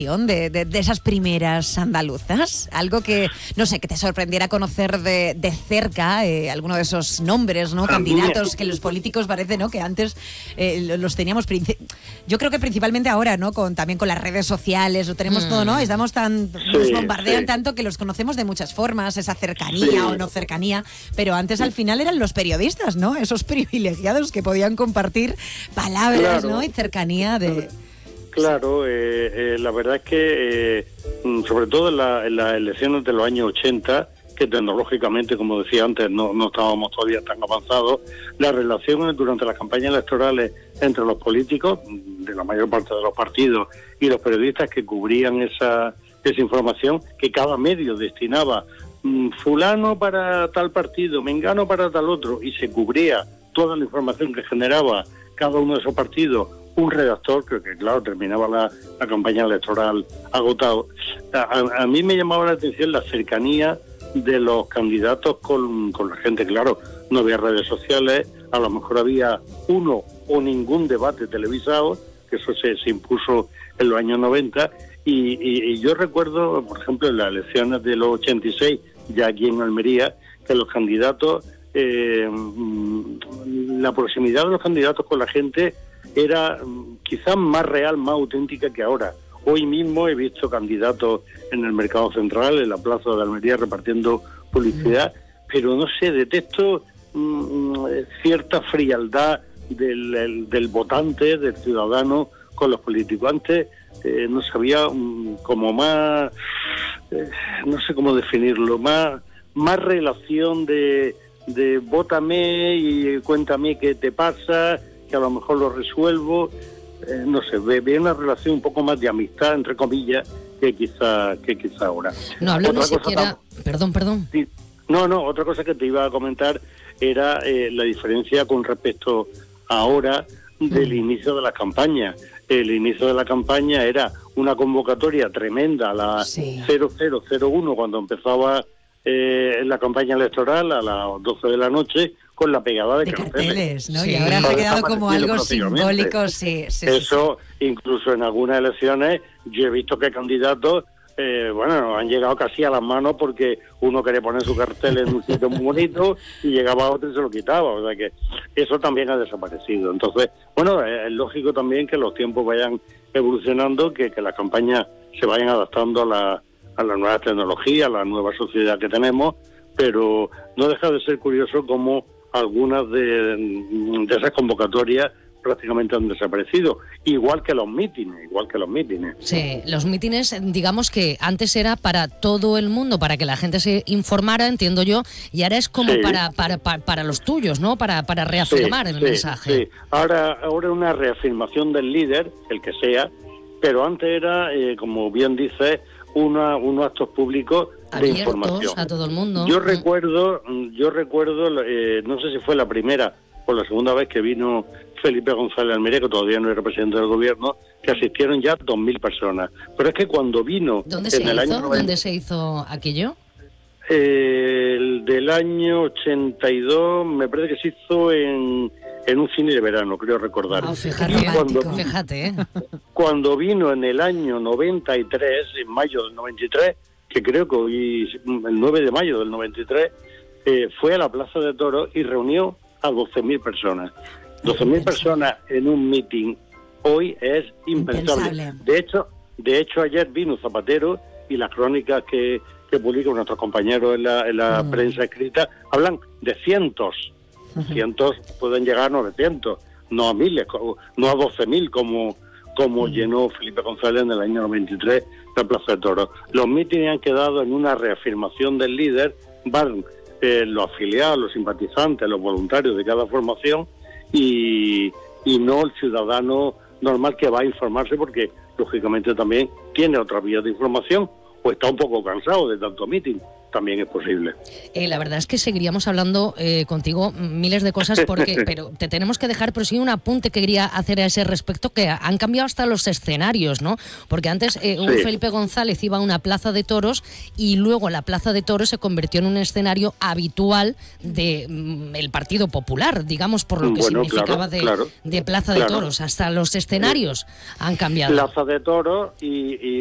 de esas primeras andaluzas? Algo que, no sé, que te sorprendiera conocer de cerca, alguno de esos nombres, ¿no? Candidatos que los políticos parece, ¿no? Que antes los teníamos, yo creo que principalmente ahora, ¿no? También con las redes sociales, lo tenemos todo, ¿no? Nos bombardean tanto que los conocemos de muchas formas, esa cercanía o no cercanía, pero antes al final eran los periodistas, ¿no? Esos privilegiados que podían compartir palabras, ¿no? Y cercanía de... Claro, la verdad es que, sobre todo en las elecciones de los años 80, que tecnológicamente, como decía antes, no estábamos todavía tan avanzados, las relaciones durante las campañas electorales entre los políticos, de la mayor parte de los partidos, y los periodistas que cubrían esa información, que cada medio destinaba fulano para tal partido, mengano para tal otro, y se cubría toda la información que generaba cada uno de esos partidos, un redactor que claro, terminaba la campaña electoral agotado. A mí me llamaba la atención la cercanía de los candidatos con la gente. Claro, no había redes sociales, a lo mejor había uno o ningún debate televisado, que eso se impuso en los años 90, y yo recuerdo, por ejemplo, en las elecciones de los 86, ya aquí en Almería, que los candidatos, la proximidad de los candidatos con la gente era quizás más real, más auténtica que ahora. Hoy mismo he visto candidatos en el Mercado Central, en la Plaza de Almería, repartiendo publicidad, pero no sé, detecto cierta frialdad del votante, del ciudadano con los políticos. Antes no sabía como más, no sé cómo definirlo, más relación de vótame y cuéntame qué te pasa, que a lo mejor lo resuelvo, no sé, ve una relación un poco más de amistad, entre comillas, que quizá ahora. No hablo ni siquiera... Perdón. Sí. No, otra cosa que te iba a comentar era la diferencia con respecto a ahora del inicio de las campañas. El inicio de la campaña era una convocatoria tremenda a las 0001, cuando empezaba la campaña electoral, a las 12 de la noche, con la pegada de carteles, ¿no? Sí. Y ahora ha quedado como algo simbólico, Eso, incluso en algunas elecciones, yo he visto que candidatos, han llegado casi a las manos porque uno quería poner su cartel en un sitio muy bonito y llegaba otro y se lo quitaba, o sea que eso también ha desaparecido. Entonces, es lógico también que los tiempos vayan evolucionando, que las campañas se vayan adaptando a la nueva tecnología, a la nueva sociedad que tenemos, pero no deja de ser curioso cómo algunas de esas convocatorias prácticamente han desaparecido, igual que los mítines. Sí, los mítines, digamos que antes era para todo el mundo, para que la gente se informara, entiendo yo, y ahora es como para los tuyos, ¿no? Para reafirmar el mensaje. Sí, ahora una reafirmación del líder, el que sea, pero antes era, como bien dices, unos actos públicos abiertos de información a todo el mundo. Yo recuerdo, no sé si fue la primera o la segunda vez que vino Felipe González Almería, que todavía no era presidente del gobierno, que asistieron ya 2.000 personas. Pero es que cuando vino... ¿Dónde se hizo aquello? Del año 82, me parece que se hizo en un cine de verano, creo recordar. Fíjate. Cuando vino en el año 93, en mayo del 93, que creo que hoy, el 9 de mayo del 93, fue a la Plaza de Toros y reunió a 12.000 personas. 12.000 personas en un meeting hoy es impensable. De hecho, ayer vino Zapatero y las crónicas que publican nuestros compañeros en la prensa escrita hablan de cientos. Cientos pueden llegar a 900, no a miles, no a 12.000 como llenó Felipe González en el año 93 la Plaza de Toros. Los mítines han quedado en una reafirmación del líder, van los afiliados, los simpatizantes, los voluntarios de cada formación y no el ciudadano normal que va a informarse porque lógicamente también tiene otras vías de información o está un poco cansado de tanto mitin. También es posible. La verdad es que seguiríamos hablando contigo miles de cosas, pero te tenemos que dejar, pero sí un apunte que quería hacer a ese respecto, que han cambiado hasta los escenarios, ¿no? Porque antes un Felipe González iba a una plaza de toros y luego la plaza de toros se convirtió en un escenario habitual del Partido Popular, digamos, por lo que significaba de plaza de toros. Hasta los escenarios han cambiado. Plaza de toros y